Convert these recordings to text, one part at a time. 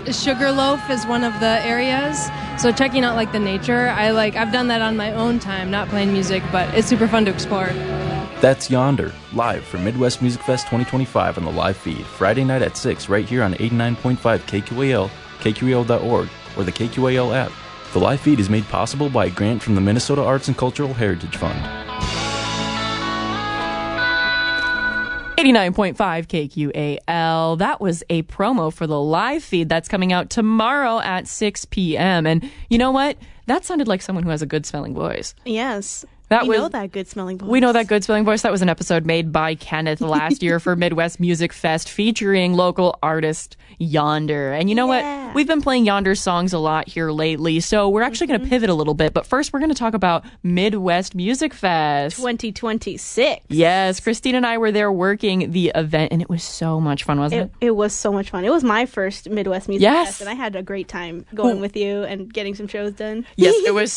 Sugarloaf is one of the areas. So checking out like the nature, I've done that on my own time, not playing music, but it's super fun to explore. That's Yonder, live from Midwest Music Fest 2025 on the live feed, Friday night at 6, right here on 89.5 KQAL, KQAL.org, or the KQAL app. The live feed is made possible by a grant from the Minnesota Arts and Cultural Heritage Fund. 89.5 KQAL. That was a promo for the live feed that's coming out tomorrow at 6 p.m. And you know what? That sounded like someone who has a good smelling voice. Yes. We know that good smelling voice. We know that good smelling voice. That was an episode made by Kenneth last year for Midwest Music Fest featuring local artist Yonder. And you know what? We've been playing Yonder songs a lot here lately, so we're actually going to pivot a little bit. But first, we're going to talk about Midwest Music Fest 2026. Yes, Christine and I were there working the event, and it was so much fun, wasn't it? It was so much fun. It was my first Midwest Music Fest, and I had a great time going with you and getting some shows done. Yes, it was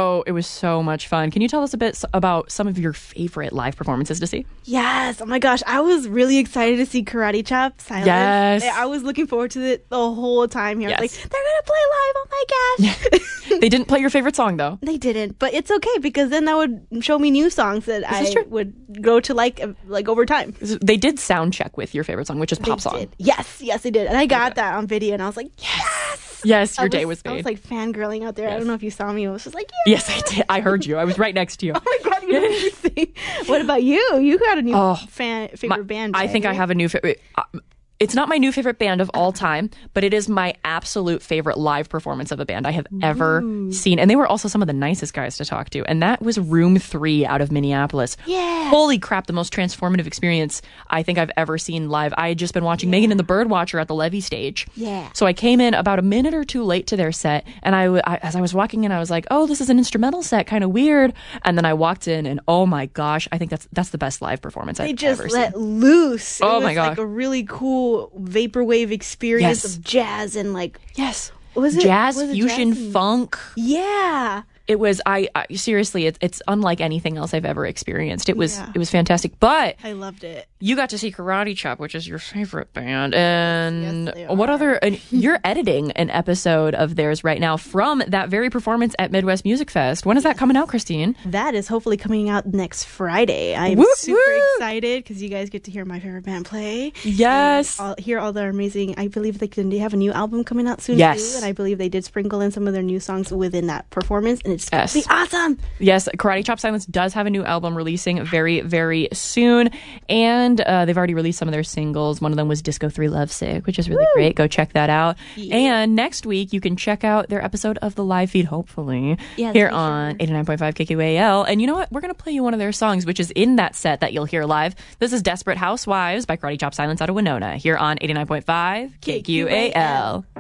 so much fun. Can you tell us a bit about some of your favorite live performances to see? Yes. Oh my gosh, I was really excited to see Karate Chop Silence. Yes. I was looking forward to it the whole time here. Yes. I was like, they're gonna play live. Oh my gosh. They didn't play your favorite song though. They didn't, but it's okay because then that would show me new songs that would go to like over time. They did sound check with your favorite song, which is Pop Song. Yes, they did, and I got that on video, and I was like, yes. Yes, your day was made. I was like fangirling out there. Yes. I don't know if you saw me. I was just like, yes, I did. I heard you. I was right next to you. Oh my god, you know everything. What about you? You got a new favorite band. I think I have a new favorite. It's not my new favorite band of all time, but it is my absolute favorite live performance of a band I have ever seen. And they were also some of the nicest guys to talk to. And that was Room 3 out of Minneapolis. Yeah. Holy crap, the most transformative experience I think I've ever seen live. I had just been watching Megan and the Birdwatcher at the Levy stage. Yeah. So I came in about a minute or two late to their set. And as I was walking in, I was like, oh, this is an instrumental set, kind of weird. And then I walked in and oh my gosh, I think that's the best live performance I've ever seen. They just let loose. Oh my gosh. Like a really cool vaporwave experience of jazz and was it jazz, fusion, funk? Yeah. It was I seriously it's unlike anything else I've ever experienced. It was fantastic. But I loved it. You got to see Karate Chop, which is your favorite band. And yes, what other you're editing an episode of theirs right now from that very performance at Midwest Music Fest. When is that coming out, Christine? That is hopefully coming out next Friday. I'm super excited because you guys get to hear my favorite band play. Yes. Hear all their amazing, I believe they have a new album coming out soon yes. too. And I believe they did sprinkle in some of their new songs within that performance. And it's going to be awesome. Yes, Karate Chop Silence does have a new album releasing very, very soon. And they've already released some of their singles. One of them was Disco 3 Lovesick, which is really great. Go check that out. Yeah. And next week, you can check out their episode of the live feed, hopefully, here on 89.5 KQAL. And you know what? We're going to play you one of their songs, which is in that set that you'll hear live. This is Desperate Housewives by Karate Chop Silence out of Winona, here on 89.5 KQAL.